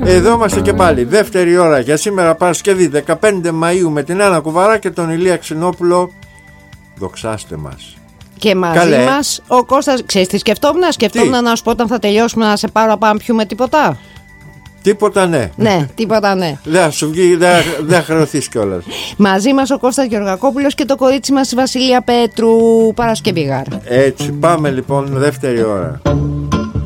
Εδώ είμαστε και πάλι. Δεύτερη ώρα για σήμερα, Παρασκευή 15 Μαΐου, με την Άννα Κουβαρά και τον Ηλία Ξενόπουλο. Δοξάστε μας. Και μαζί μας ο Κώστας. Ξέρεις τι σκεφτόμουν? Σκεφτόμουν να σου πω όταν θα τελειώσουμε να σε πάρω να πάμε πιούμε τίποτα. Τίποτα ναι. Ναι, τίποτα ναι. Δεν σου βγει, δεν χρεωθείς κιόλας. Μαζί μας ο Κώστας Γεωργακόπουλος και το κορίτσι μας η Βασιλεία Πέτρου. Παρασκευή γάρα. Έτσι, πάμε λοιπόν δεύτερη ώρα.